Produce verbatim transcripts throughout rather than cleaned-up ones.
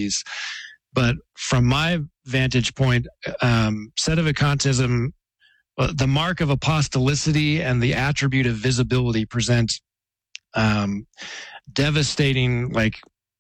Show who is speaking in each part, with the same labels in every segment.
Speaker 1: ways. But from my vantage point, um, Sedevacantism, uh, the mark of apostolicity and the attribute of visibility present um, devastating, like,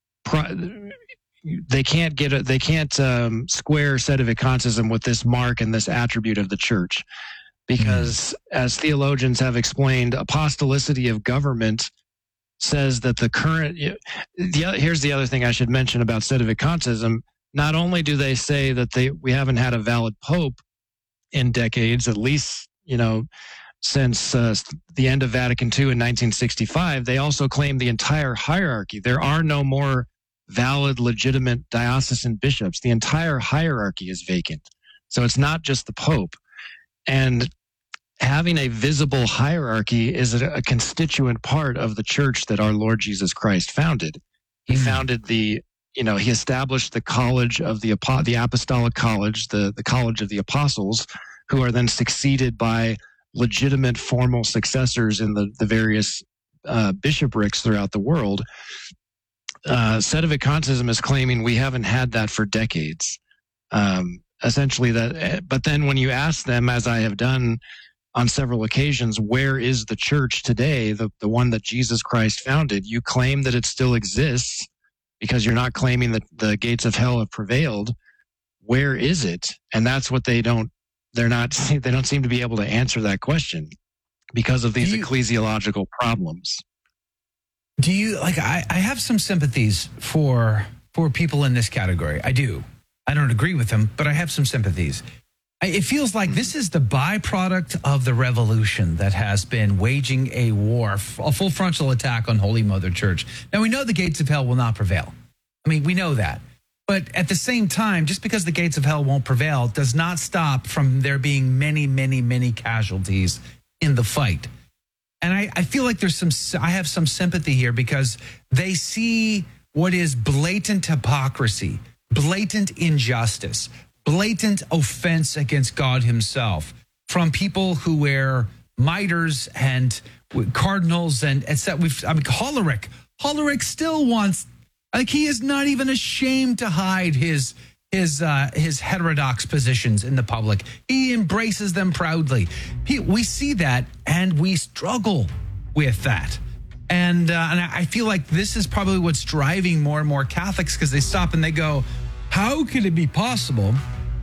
Speaker 1: pro- they can't get a, they can't um, square Sedevacantism with this mark and this attribute of the church. Because, as theologians have explained, apostolicity of government says that the current... The, here's the other thing I should mention about Sedevacantism. Not only do they say that they we haven't had a valid pope in decades, at least, you know, since uh, the end of Vatican Two in nineteen sixty-five, they also claim the entire hierarchy. There are no more valid, legitimate diocesan bishops. The entire hierarchy is vacant. So it's not just the pope. And having a visible hierarchy is a, a constituent part of the church that our Lord Jesus Christ founded. He mm-hmm. founded the, you know, he established the college of the, the apostolic college, the, the college of the apostles, who are then succeeded by legitimate formal successors in the, the various uh, bishoprics throughout the world. Uh, Sedevacantism is claiming we haven't had that for decades. Um, essentially that, but then when you ask them, as I have done on several occasions, where is the church today, the, the one that Jesus Christ founded? You claim that it still exists because you're not claiming that the gates of hell have prevailed. Where is it? And that's what they don't, they're not, they don't seem to be able to answer that question because of these you, ecclesiological problems.
Speaker 2: Do you, like, I, I have some sympathies for, for people in this category. I do. I don't agree with them, but I have some sympathies. It feels like this is the byproduct of the revolution that has been waging a war, a full frontal attack on Holy Mother Church. Now, we know the gates of hell will not prevail. I mean, we know that. But at the same time, just because the gates of hell won't prevail does not stop from there being many, many, many casualties in the fight. And I, I feel like there's some, I have some sympathy here because they see what is blatant hypocrisy, blatant injustice, blatant offense against God himself from people who wear mitres and cardinals and et cetera. We've, I mean, Hollerich, Hollerich still wants, like, he is not even ashamed to hide his his uh, his heterodox positions in the public. He embraces them proudly. He, we see that and we struggle with that. And, uh, and I feel like this is probably what's driving more and more Catholics, because they stop and they go, how could it be possible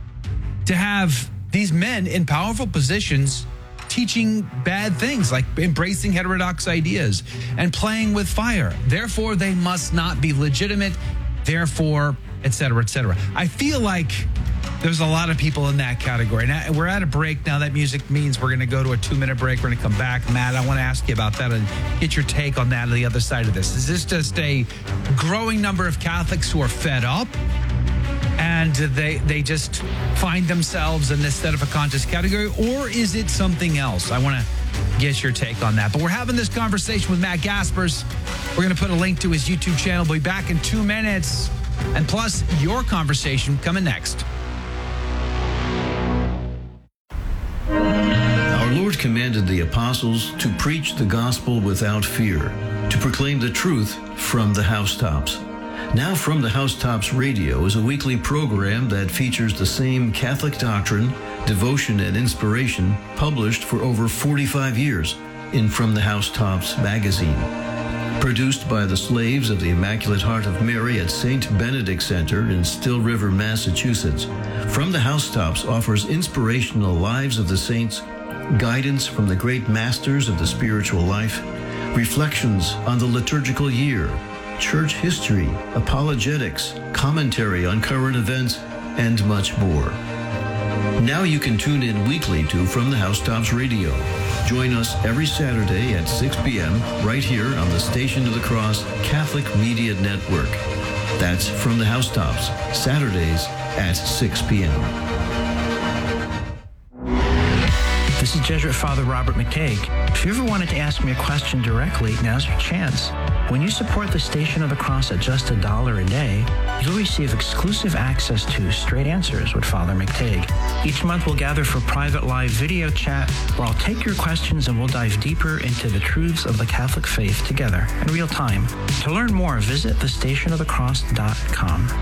Speaker 2: to have these men in powerful positions teaching bad things, like embracing heterodox ideas and playing with fire? Therefore, they must not be legitimate. Therefore, et cetera, et cetera. I feel like there's a lot of people in that category. Now, we're at a break now. That music means we're going to go to a two-minute break. We're going to come back. Matt, I want to ask you about that and get your take on that on the other side of this. Is this just a growing number of Catholics who are fed up and they they just find themselves in this Sedevacantist category, or is it something else? I want to get your take on that. But we're having this conversation with Matt Gaspers. We're going to put a link to his YouTube channel. We'll be back in two minutes. And plus, your conversation coming next.
Speaker 3: Our Lord commanded the apostles to preach the gospel without fear, to proclaim the truth from the housetops. Now From the Housetops Radio is a weekly program that features the same Catholic doctrine, devotion, and inspiration published for over forty-five years in From the Housetops magazine. Produced by the slaves of the Immaculate Heart of Mary at Saint Benedict Center in Still River, Massachusetts, From the Housetops offers inspirational lives of the saints, guidance from the great masters of the spiritual life, reflections on the liturgical year, church history, apologetics, commentary on current events, and much more. Now you can tune in weekly to From the Housetops Radio. Join us every Saturday at six p.m. right here on the Station of the Cross Catholic Media Network. That's From the Housetops, Saturdays at six p.m.
Speaker 4: This is Jesuit Father Robert McTague. If you ever wanted to ask me a question directly, now's your chance. When you support the Station of the Cross at just a dollar a day, you'll receive exclusive access to Straight Answers with Father McTague. Each month we'll gather for private live video chat where I'll take your questions and we'll dive deeper into the truths of the Catholic faith together in real time. To learn more, visit the station of the cross dot com.